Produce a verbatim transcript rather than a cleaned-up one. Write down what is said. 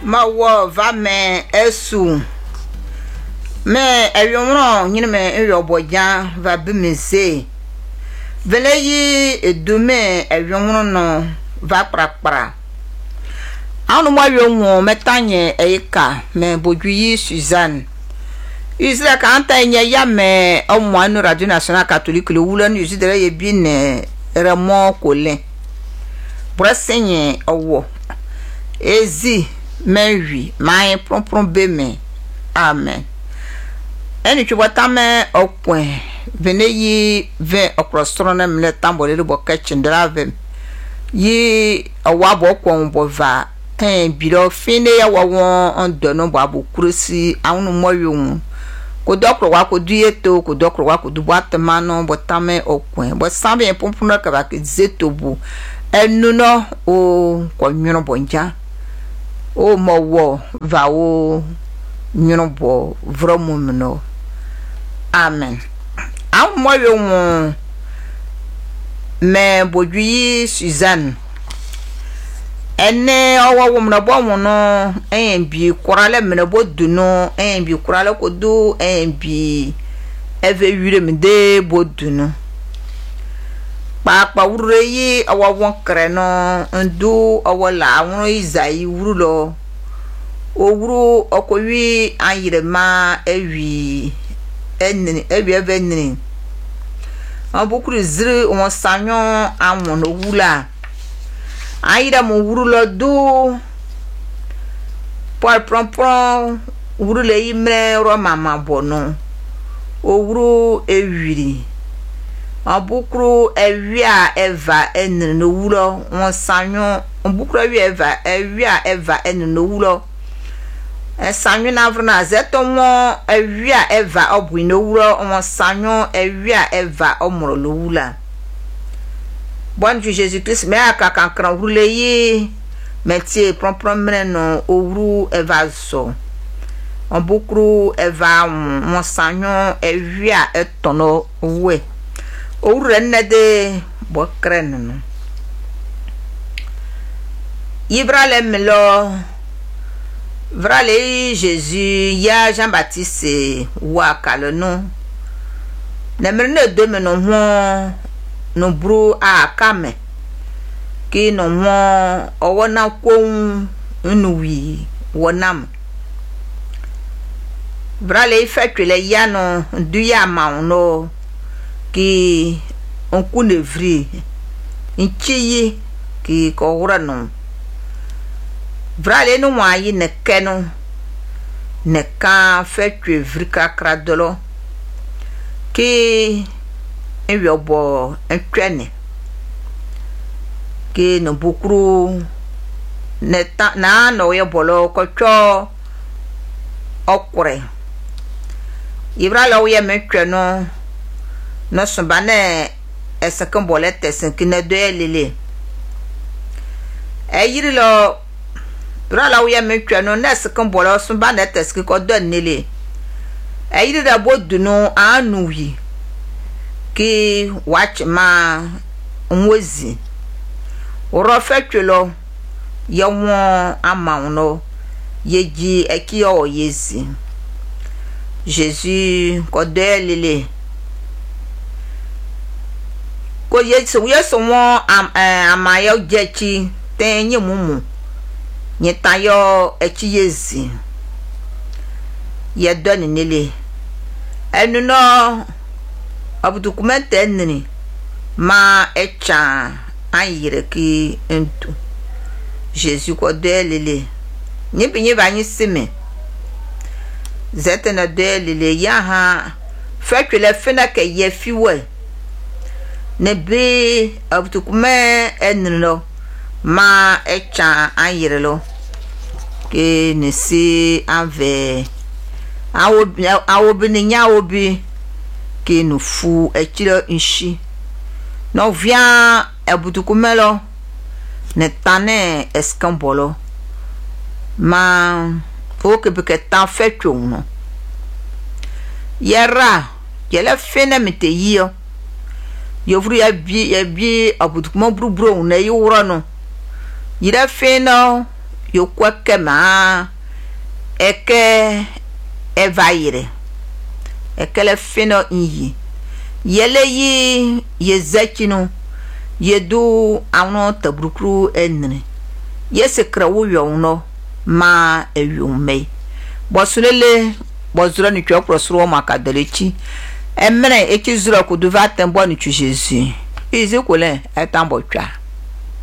ma wo va me esu me ewonro nyine me eyobojan va bi me se vele yi edume ewonro no va prapra anu mo yonwo metanye eika me bojuyi Suzanne Isra kanta enye ya me omo anu Radio National Catholique le wulo ni usidere ye bi ne remo kole brosenye owo ezi mewi mai prompron be me amen eni chubata me okwen vene yi ve okrostro na mle tambole le boka chindra ve yi awa bo kwon bo va ten biro fine ya wawo ondono bo abukrusi anu moyo ko dokro wa ko duyeto ko dokro wa ko dubat mano botame okwen bo sambe pompuna ka ba ke zetobu enuno o ko nyuno bonja o mowo va o nyuno bo vromo mno amen am moyo mo me bojuyi Suzanne ene owo wo mna bo mo no en bi korale mna bo duno en bi korale ko du en bi eve wire me de bo duno pa pa wure yi owo won kre no ndu owo la won izai wuru lo o wuru okowi ayire ma ewi enni ewi eve enni abukuru ziri won sanyo awon no wula ayira mo wuru lo do por prompron wuru le imre ro mama bono o wuru ewiri abukuru ewia eva en no wuro won sanyo abukuru ewia eva ewia eva en no wuro e sanyo na vruna zeto mo ewia eva obu no wuro won sanyo ewia eva omro lo wula bon Dieu Jésus-Christ me aka kankran wurule yi metie prompron meno owuru eva so obukuru eva won sanyo ewia etono we owuru nnede bo kren no Ibrale melo vrale Jésus ya Jean-Baptiste wa kalono na mene de meno ho no bru a kame ki no mo owona kwon nnuwi wonam brale ifetwele ya no du ya ma no ki onku nevri nchiyi ki ko wura no brale no wa yi ne keno ne ka fetwe vrika kradolo ki ewi obo entwene ke no bukuru neta na no ye bolo ko cho okure Ibrala wo ye metwe no no sumbane esekan bolete senki ne do elele eyiri lo Ibrala wo ye metwe no na esekan bolo sumbane teski ko do nele eyiri da bodu no anuwi ki watch ma nwozi oro fetwelo ye won amawno yeji eki o yesi Jésus ko delele ko yeso yeso won am amayo jechi tenye mumu nyetayo echi yesi ye doni nele enu no abu documente enni ma echa ayire ki entu Jésus ko delele ni binye banyi sime zetena delele ya ha fetwele fena ke ye fiwe ne be abu documente enni no ma echa ayire lo ke ne si ave awo awo bininya obi ke no fu ekiro nshi no via ebutukumelo ne tane eskambolo ma o ke beke tan fetwo no yera yele fene mete yio yovru ya bi ya bi abutukuma brubro na yiwro no yira fene yokwa kema eke evaire ekele fino inyi yele yi yezekinu yedu awno tabrukru enne yesekra wo yowno ma ewume bosulele bozura ni twa prosro makadelechi emre ekizura kuduva tembo ni tu Jésus izikule etambo twa